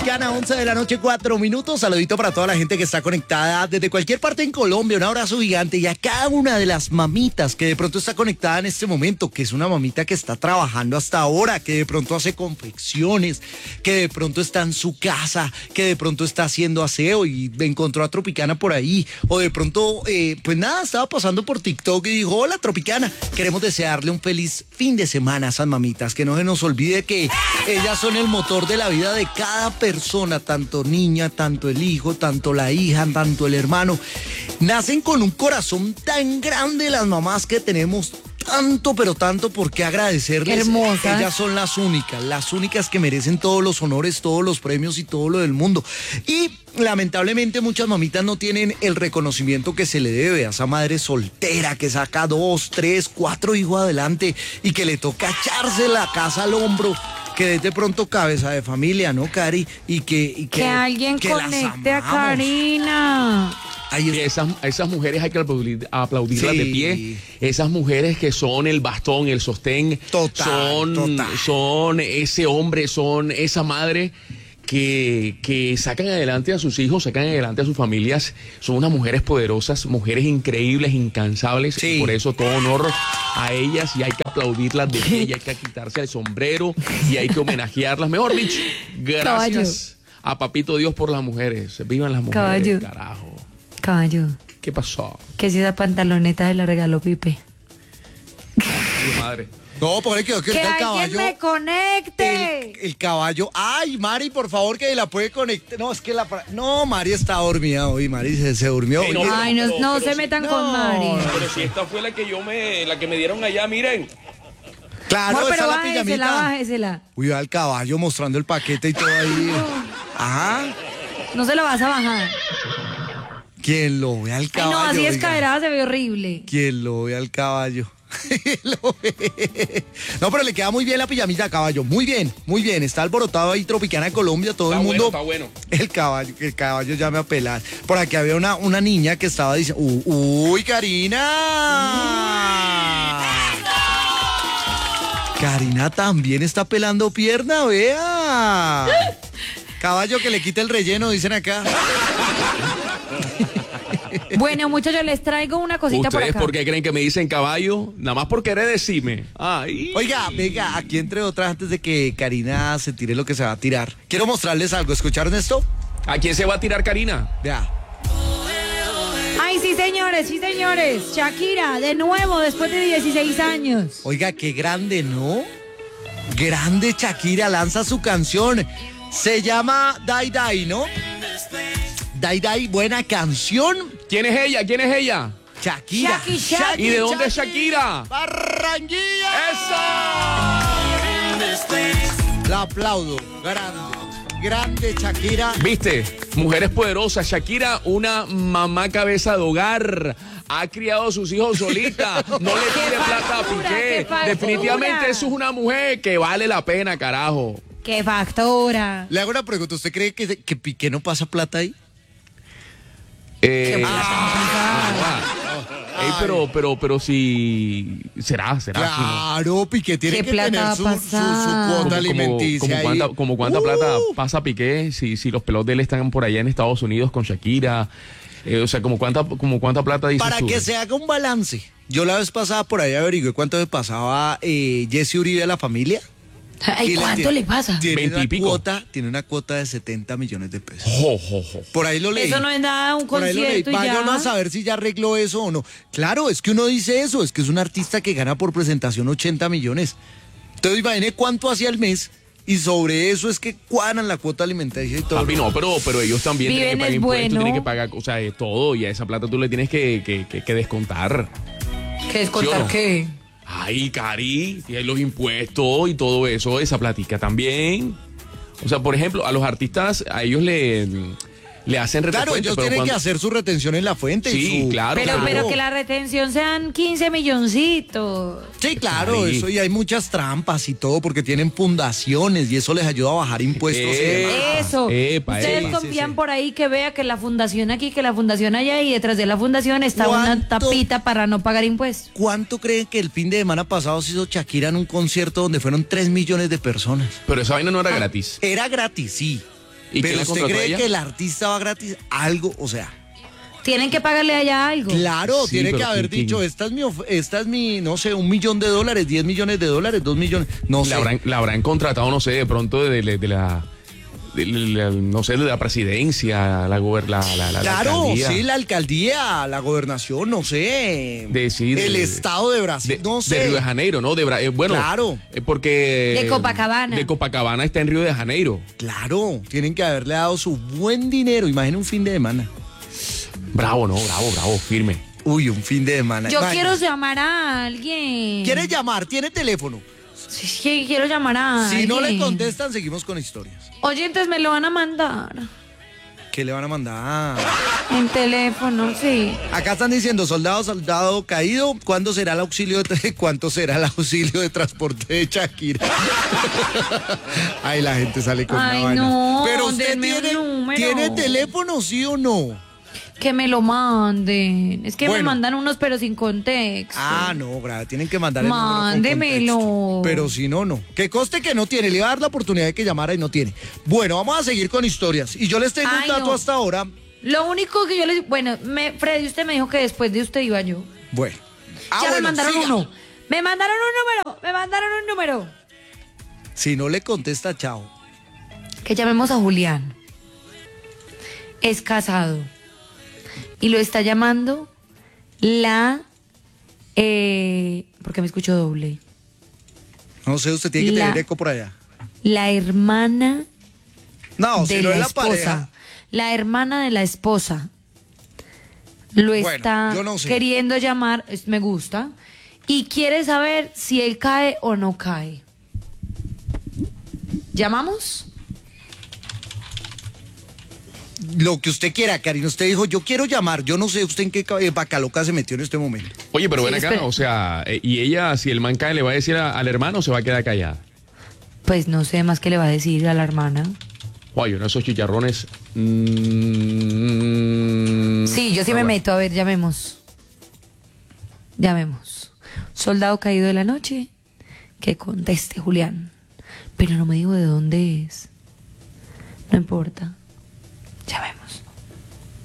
Tropicana, 11 de la noche, 4 minutos. Saludito para toda la gente que está conectada desde cualquier parte en Colombia. Un abrazo gigante y a cada una de las mamitas que de pronto está conectada en este momento, que es una mamita que está trabajando hasta ahora, que de pronto hace confecciones, que de pronto está en su casa, que de pronto está haciendo aseo y encontró a Tropicana por ahí. O de pronto, pues nada, estaba pasando por TikTok y dijo, hola Tropicana, queremos desearle un feliz fin de semana a esas mamitas. Que no se nos olvide que ellas son el motor de la vida de cada persona, tanto niña, tanto el hijo, tanto la hija, tanto el hermano. Nacen con un corazón tan grande las mamás que tenemos tanto, pero tanto por qué agradecerles. Hermosas. Ellas son las únicas que merecen todos los honores, todos los premios y todo lo del mundo. Y lamentablemente muchas mamitas no tienen el reconocimiento que se le debe a esa madre soltera que saca 2, 3, 4 hijos adelante y que le toca echarse la casa al hombro, que es de pronto cabeza de familia, ¿no, Cari? Y que alguien que conecte a las amamos. Karina. Ahí Y está. esas mujeres hay que aplaudirlas Sí. de pie. Esas mujeres que son el bastón, el sostén, Total. son ese hombre, son esa madre que sacan adelante a sus hijos, sacan adelante a sus familias. Son unas mujeres poderosas, mujeres increíbles, incansables. Sí. Y por eso todo honor a ellas y hay que aplaudirlas de pie y hay que quitarse el sombrero y hay que homenajearlas. Mejor dicho, gracias a Papito Dios por las mujeres. Vivan las mujeres, Caballo. carajo. Caballo, ¿Qué pasó? que si esa pantaloneta se la regaló Pipe. Mi madre. No, por ahí quedó que ¡Que ahorita el alguien caballo. me conecte! El caballo. Ay, Mari, por favor, que la puede conectar. No, es que No, Mari está dormida hoy. Mari se durmió. Ey, no, Oye, Ay, no, pero- no pero se sí- metan no. con Mari. Pero si esta fue la que me dieron allá, miren. claro, Amor, esa pero es la bájesela, pijamita. bájesela. Uy, al caballo mostrando el paquete y todo ahí. Ajá. No se la vas a bajar. Quien lo ve al Ay, caballo. no, así oiga. descaderada se ve horrible. Quien lo ve al caballo. Lo ve. No, pero le queda muy bien la pijamita a caballo. Muy bien, muy bien. Está alborotado ahí Tropicana Colombia, todo Está el mundo. bueno. El caballo ya me apela. Por aquí había una niña que estaba diciendo, uy, Karina. Karina también está pelando pierna, vea. Caballo que le quite el relleno, dicen acá. Bueno, muchachos, les traigo una cosita por ¿Ustedes acá. por qué creen que me dicen caballo? Nada más por querer decirme. Ay. Oiga, venga, aquí entre otras, antes de que Karina se tire lo que se va a tirar, quiero mostrarles algo. ¿Escucharon esto? ¿A quién se va a tirar Karina? Vea. Ay, sí, señores, sí, señores. Shakira, de nuevo, después de 16 años. Oiga, qué grande, ¿no? Grande Shakira, lanza su canción. Se llama Dai Dai, ¿no? Dai Dai, buena canción. ¿Quién es ella? ¿Quién es ella? Shakira. Shaki. ¿Y de dónde es Shakira? Barranquilla. ¡Eso! La aplaudo. Grande. Grande Shakira. ¿Viste? Mujeres poderosas. Shakira, una mamá cabeza de hogar. Ha criado a sus hijos solita. No le pide plata a factura, Piqué. qué factura! Definitivamente eso es una mujer que vale la pena, carajo. ¡Qué factura! Le hago una pregunta. ¿Usted cree que Piqué no pasa plata ahí? Ey, pero si será. Claro, Piqué tiene ¿Qué que plata tener va a su pasar? cuota alimenticia ahí. Como cuánta plata pasa Piqué si los pelos de él están por allá en Estados Unidos con Shakira. O sea, como cuánta plata dices Para tú. que se haga un balance. Yo la vez pasada por ahí averigué cuánto le pasaba Jesse Uribe a la familia. Ay, Y ¿cuánto le pasa? Tiene 20 y una pico. tiene una cuota de 70 millones de pesos. Jo, jo, jo. Por ahí lo leí. Eso no es nada, un Por ahí lo leí. concierto y Vaya ya. uno a saber si ya arregló eso o no. Claro, es que uno dice eso, es que es un artista que gana por presentación 80 millones. Entonces imagine cuánto hacía al mes y sobre eso es que cuadran la cuota alimentaria y todo. Papi, no, pero ellos también Viven tienen que pagar es impuestos, bueno. tienen que pagar, o sea, de todo, y a esa plata tú le tienes que descontar. ¿Qué es ¿Sí o contar no? qué? Ay, Cari, y hay los impuestos y todo eso, esa platica también. O sea, por ejemplo, a los artistas, a ellos le hacen Claro, retrocuento, ellos pero tienen que cuando- hacer su retención en la fuente. Sí, y su... claro. Pero que la retención sean 15 milloncitos. Sí, claro, Cari. eso, y hay muchas trampas y todo porque tienen fundaciones y eso les ayuda a bajar impuestos. y demás. Eso. Epa, Ustedes epa. confían por ahí que vea que la fundación aquí, que la fundación allá y detrás de la fundación está una ¿Cuánto? tapita para no pagar impuestos. ¿Cuánto creen que el fin de semana pasado se hizo Shakira en un concierto donde fueron 3 millones de personas? Pero esa vaina no era gratis. Era gratis, sí. ¿Y quién Pero la usted contrató a cree ella? que el artista va gratis, algo, o sea, Tienen que pagarle allá algo. claro, Sí, tiene que pero haber ¿quién? dicho, esta es mi, no sé, $1 millón, $10 millones, $2 millones, no sé. La habrán contratado, no sé, de pronto no sé, de la presidencia, la Claro, alcaldía. sí, la alcaldía, la gobernación, no sé. El estado de Brasil, no sé. De Río de Janeiro, ¿no? Bueno, Claro. Porque... De Copacabana. De Copacabana está en Río de Janeiro. Claro, tienen que haberle dado su buen dinero. Imagina un fin de semana. Bravo, firme. Uy, un fin de semana. Yo Imagina. quiero llamar a alguien. ¿Quiere llamar? ¿Tiene teléfono? Sí, quiero llamar a Si no le alguien. contestan, seguimos con historias. Oyentes, me lo van a mandar. ¿Qué le van a mandar? En teléfono, sí. Acá están diciendo, soldado caído, ¿cuánto será el auxilio de transporte de Shakira? Ay, la gente sale con Ay, una vaina. no, Pero usted denme un número. ¿tiene teléfono, sí o no? Que me lo manden. Es que Bueno. me mandan unos, pero sin contexto. Ah, no, grave, tienen que mandar el Mándemelo. número con contexto. Pero si no, no. Que coste que no tiene, le iba a dar la oportunidad de que llamara y no tiene. Bueno, vamos a seguir con historias. Y yo les tengo un Ay, dato no. hasta ahora. Lo único que yo les... Bueno, Freddy, usted me dijo que después de usted iba yo. Bueno. Ya me Bueno, mandaron siga. uno. Me mandaron un número. Si no le contesta, chao. Que llamemos a Julián. Es casado. Y lo está llamando porque me escucho doble. No sé, usted tiene que La- tener eco por allá. La hermana No, de si no la es la esposa. pareja. La hermana de la esposa. Lo Bueno, está yo no sé. queriendo llamar, me gusta, y quiere saber si él cae o no cae. ¿Llamamos? Lo que usted quiera, Karina. Usted dijo, yo quiero llamar. Yo no sé usted en qué vaca loca se metió en este momento. Oye, pero Sí, ven acá, espera. o sea, y ella, si el man cae, ¿le va a decir al hermano o se va a quedar callada? Pues no sé más qué le va a decir a la hermana. Oye, uno de esos chicharrones... Sí, yo sí me meto. A ver, llamemos. Soldado caído de la noche. Que conteste, Julián. Pero no me dijo de dónde es. No importa. Llamemos.